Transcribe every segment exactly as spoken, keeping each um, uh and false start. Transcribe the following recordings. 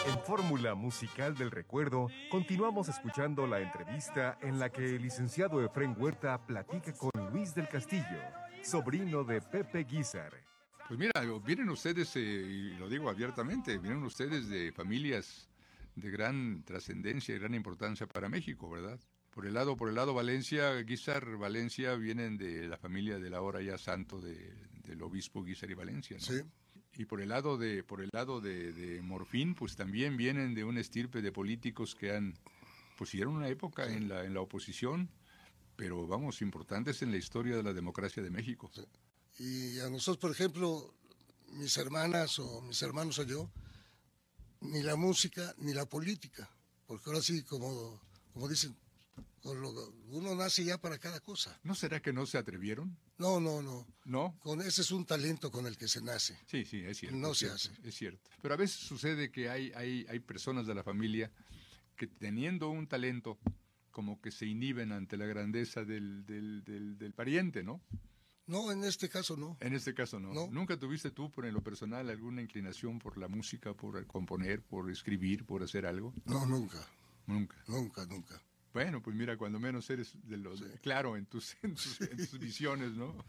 En Fórmula Musical del Recuerdo, continuamos escuchando la entrevista en la que el licenciado Efrén Huerta platica con Luis del Castillo, sobrino de Pepe Guízar. Pues mira, vienen ustedes, eh, y lo digo abiertamente, vienen ustedes de familias de gran trascendencia y gran importancia para México, ¿verdad? Por el lado, por el lado Valencia, Guízar, Valencia, vienen de la familia del ahora ya santo de, del obispo Guízar y Valencia, ¿no? Sí. Y por el lado de, por el lado de, de Morfín, pues también vienen de una estirpe de políticos que han, pues siguieron una época sí. en la, en la oposición, pero vamos, importantes en la historia de la democracia de México. Sí. Y a nosotros, por ejemplo, mis hermanas o mis hermanos o yo, ni la música ni la política, porque ahora sí, como, como dicen, uno nace ya para cada cosa. ¿No será que no se atrevieron? No, no, no. ¿No? Con ese es un talento con el que se nace. Sí, sí, es cierto. No es se cierto, hace. Es cierto. Pero a veces sucede que hay, hay, hay personas de la familia que teniendo un talento, como que se inhiben ante la grandeza del, del, del, del pariente, ¿no? No, en este caso no. En este caso no. no. ¿Nunca tuviste tú, por en lo personal, alguna inclinación por la música, por componer, por escribir, por hacer algo? No, nunca. Nunca. Nunca, nunca. Bueno, pues mira, cuando menos eres de los sí. claro en tus, en tus, en tus visiones, ¿no?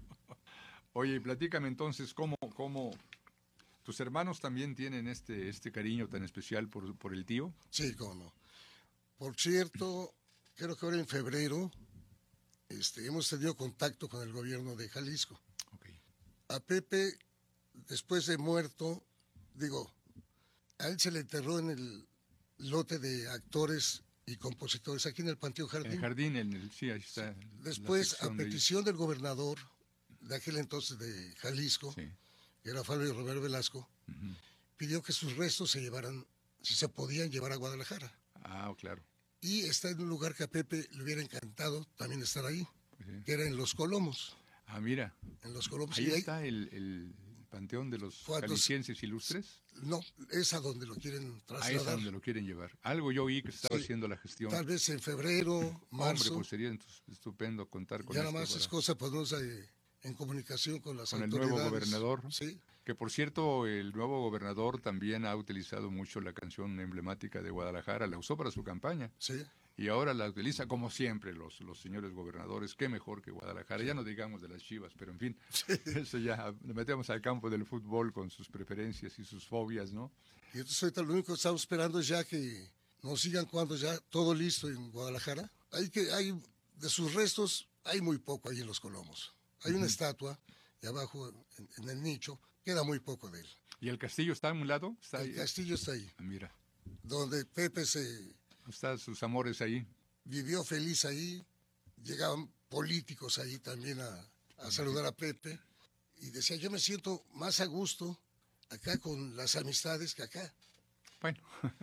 Oye, platícame entonces cómo, cómo tus hermanos también tienen este, este cariño tan especial por, por el tío. Sí, cómo no. Por cierto, creo que ahora en febrero este, hemos tenido contacto con el gobierno de Jalisco. Okay. A Pepe, después de muerto, digo, a él se le enterró en el lote de actores y compositores aquí en el Panteón Jardín. El jardín, en el, sí, ahí está. Después, a petición de del gobernador de aquel entonces de Jalisco, sí. que era Fabio Romero Velasco, uh-huh. pidió que sus restos se llevaran, si se podían llevar a Guadalajara. Ah, claro. Y está en un lugar que a Pepe le hubiera encantado también estar ahí, pues sí. que era en Los Colomos. Ah, mira. En Los Colomos. Ahí, ahí está el... el... Panteón de los jaliscienses ilustres. No, es a donde lo quieren trasladar. Ahí es a donde lo quieren llevar. Algo yo oí que estaba sí, haciendo la gestión. Tal vez en febrero, marzo. Hombre, pues sería estupendo contar con ya esto. Ya nada más para... es cosa, pues, no sé, en comunicación con las con autoridades. Con el nuevo gobernador. Sí. Que, por cierto, el nuevo gobernador también ha utilizado mucho la canción emblemática de Guadalajara. La usó para su campaña. Sí. Y ahora la utiliza como siempre los, los señores gobernadores. Qué mejor que Guadalajara. Ya no digamos de las Chivas, pero en fin, sí. eso ya le metemos al campo del fútbol con sus preferencias y sus fobias, ¿no? Y entonces ahorita lo único que estamos esperando es ya que nos sigan cuando ya todo listo en Guadalajara. Hay que, hay, de sus restos hay muy poco ahí en Los Colomos. Hay uh-huh. una estatua y abajo en, en el nicho queda muy poco de él. ¿Y el castillo está a un lado? ¿Está el ahí? castillo está ahí. Ah, mira. Donde Pepe se... Están sus amores ahí. Vivió feliz ahí, llegaban políticos ahí también a, a saludar a Pepe, y decía, yo me siento más a gusto acá con las amistades que acá. Bueno.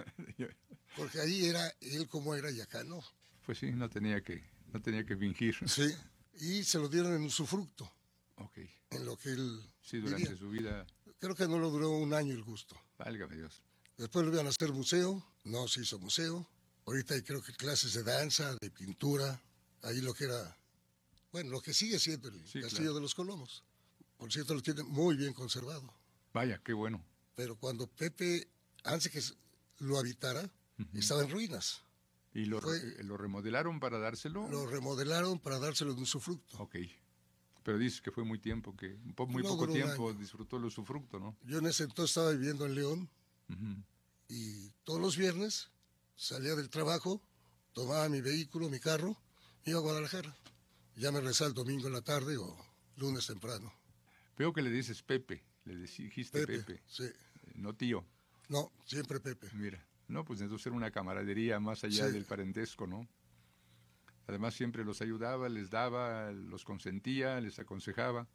Porque ahí era él como era y acá no. Pues sí, no tenía que, no tenía que fingir. Sí, y se lo dieron en un usufructo. Ok. En lo que él Sí, durante vivía. su vida. Creo que no lo duró un año el gusto. Válgame Dios. Después lo iban a hacer museo, no se hizo museo. Ahorita hay creo que clases de danza, de pintura, ahí lo que era, bueno, lo que sigue siendo el sí, Castillo claro. de los Colomos. Por cierto, lo tiene muy bien conservado. Vaya, qué bueno. Pero cuando Pepe, antes que lo habitara, uh-huh. estaba en ruinas. ¿Y lo, Fue, lo remodelaron para dárselo? Lo remodelaron para dárselo en usufructo. Ok. Pero dices que fue muy tiempo, que muy no, poco tiempo disfrutó el usufructo, ¿no? Yo en ese entonces estaba viviendo en León uh-huh. y todos los viernes salía del trabajo, tomaba mi vehículo, mi carro, iba a Guadalajara. Ya me regresaba el domingo en la tarde o lunes temprano. Veo que le dices Pepe, le dijiste Pepe. Pepe, sí. No tío. No, siempre Pepe. Mira, no, pues entonces era una camaradería más allá sí. del parentesco, ¿no? Además siempre los ayudaba, les daba, los consentía, les aconsejaba.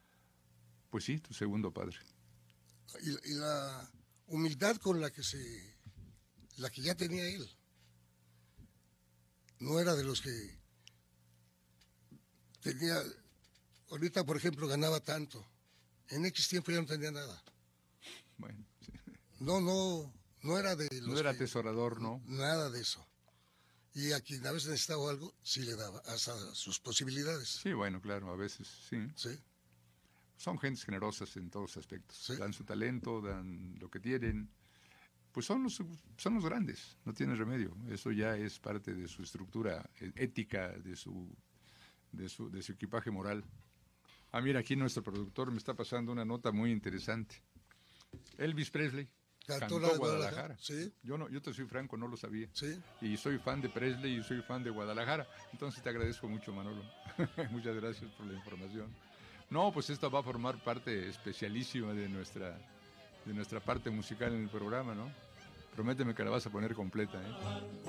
Pues sí, tu segundo padre. Y, y la humildad con la que se... la que ya tenía él. No era de los que tenía, ahorita por ejemplo ganaba tanto, en X tiempo ya no tenía nada. Bueno, sí. No, no, no era de los No era que, atesorador, ¿no? Nada de eso. Y a quien a veces necesitaba algo, sí le daba, hasta sus posibilidades. Sí, bueno, claro, a veces sí. Sí. Son gentes generosas en todos aspectos. Sí. Dan su talento, dan lo que tienen. pues son los, son los grandes, no tiene remedio. Eso ya es parte de su estructura ética, de su, de su, de su equipaje moral. Ah, mira, aquí nuestro productor me está pasando una nota muy interesante. Elvis Presley cantó la de Guadalajara. Guadalajara, sí. Yo, no, yo te soy franco, no lo sabía. Sí. Y soy fan de Presley y soy fan de Guadalajara. Entonces te agradezco mucho, Manolo. Muchas gracias por la información. No, pues esto va a formar parte especialísima de nuestra, de nuestra parte musical en el programa, ¿no? Prométeme que la vas a poner completa, ¿eh?